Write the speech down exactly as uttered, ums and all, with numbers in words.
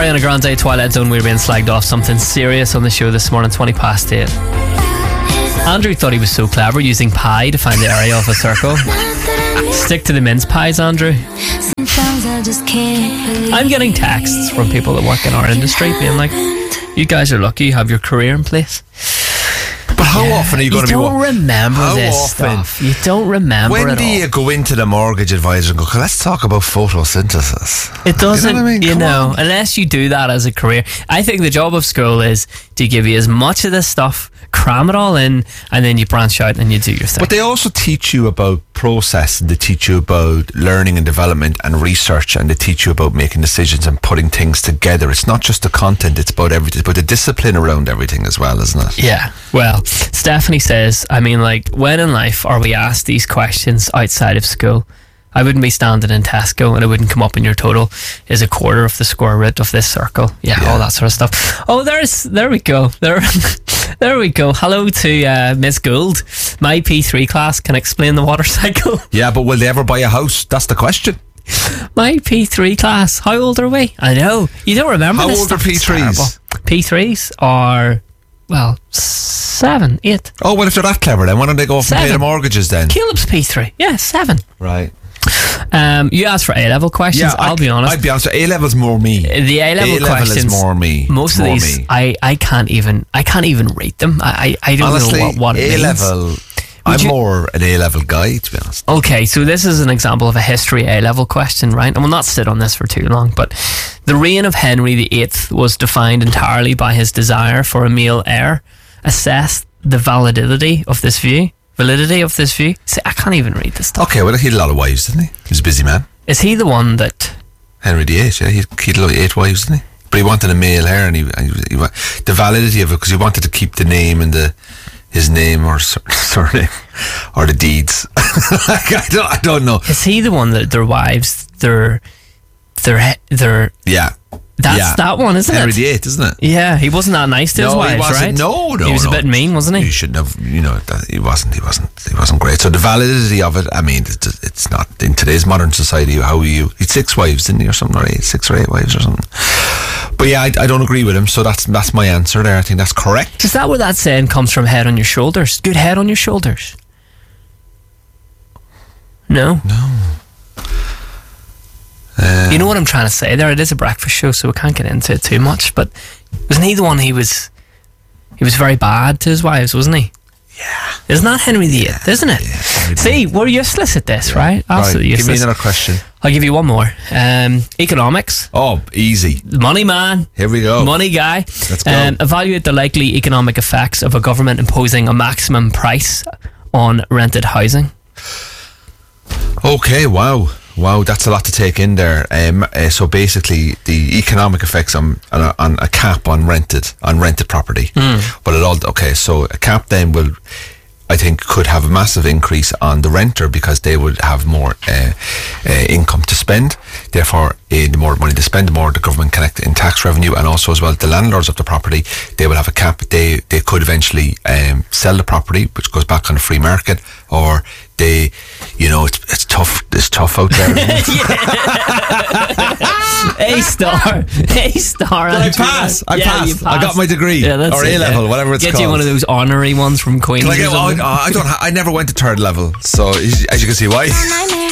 Ariana Grande, Twilight Zone. We're being slagged off something serious on the show this morning, twenty past eight. Andrew thought he was so clever using pi to find the area of a circle. Stick to the mince pies, Andrew. I'm getting texts from people that work in our industry being like, you guys are lucky you have your career in place. But how yeah. often are you going you to be... You don't remember how this often? stuff. You don't remember when it do all. you go into the mortgage advisor and go, let's talk about photosynthesis? It doesn't, you know, what I mean? you know on. unless you do that as a career. I think the job of school is to give you as much of this stuff, cram it all in, and then you branch out and you do your thing. But they also teach you about process, and they teach you about learning and development and research, and they teach you about making decisions and putting things together. It's not just the content, it's about everything, it's about the discipline around everything as well, isn't it? Yeah. Well, Stephanie says, I mean, like, when in life are we asked these questions outside of school? I wouldn't be standing in Tesco and it wouldn't come up in your total is a quarter of the square root of this circle. Yeah, yeah. all that sort of stuff. Oh, there's, there we go. There, there we go. Hello to uh, Miss Gould. My P three class can explain the water cycle. Yeah, but will they ever buy a house? That's the question. My P three class. How old are we? I know. You don't remember How this old stuff. are P threes? P threes are... Well, seven, eight. Oh, well, if they're that clever, then why don't they go off seven. and pay the mortgages then? Caleb's P three. Yeah, seven. Right. Um, you asked for A-level questions. Yeah, I'll I'd, be honest. I'd be honest. A-level's more me. The A-level, A-level questions. is more me. Most it's of more these, me. I, I can't even. I can't even rate them. I, I, I don't Honestly, know what, what it A-level. means. I'm you, more an A-level guy, to be honest. Okay, so this is an example of a history A-level question, right? And we'll not sit on this for too long, but the reign of Henry the Eighth was defined entirely by his desire for a male heir. Assess the validity of this view. Validity of this view. See, I can't even read this stuff. Okay, well, he had a lot of wives, didn't he? He was a busy man. Is he the one that... Henry the Eighth, yeah. He, he had like eight wives, didn't he? But he wanted a male heir, and he, and he, he the validity of it, because he wanted to keep the name and the his name or surname or the deeds. like, I don't, I don't know. Is he the one that their wives, their, their, their... Yeah. That's yeah. that one, isn't Henry it? the Eighth, isn't it? Yeah, he wasn't that nice to no, his wives, he wasn't, right? No, no, He was no. a bit mean, wasn't he? You shouldn't have, you know, that he wasn't, he wasn't, he wasn't great. So the validity of it, I mean, it's, it's not, in today's modern society, how you, he had six wives, didn't he, or something, or eight, six or eight wives or something. But yeah, I, I don't agree with him, so that's that's my answer there. I think that's correct. Is that where that saying comes from, head on your shoulders? Good head on your shoulders? No? No. Um, you know what I'm trying to say there? It is a breakfast show, so we can't get into it too much, but wasn't he the one he was he was very bad to his wives, wasn't he? Yeah. Isn't that Henry the Eighth, yeah, isn't it? Yeah, See, we're useless at this, yeah. right? Absolutely right. useless. Give me another question. I'll give you one more. Um, economics. Oh, easy. Money man. Here we go. Money guy. Let's go. Um, evaluate the likely economic effects of a government imposing a maximum price on rented housing. Okay, wow. Wow, that's a lot to take in there. Um, uh, so basically, the economic effects on, on, a, on a cap on rented on rented property. Mm. But it all okay. So a cap then will, I think, could have a massive increase on the renter because they would have more uh, uh, income to spend. Therefore, uh, the more money they spend, the more the government collect in tax revenue, and also as well the landlords of the property, they will have a cap. They they could eventually um, sell the property, which goes back on the free market, or they, you know, it's it's tough. It's tough out there. A star, A star. Did I pass? I yeah, passed. I got my degree, yeah, that's or it, A level, yeah. whatever it's Get called. Get you one of those honorary ones from Queen's. Can I, get, oh, I don't. I never went to third level, so as you can see why.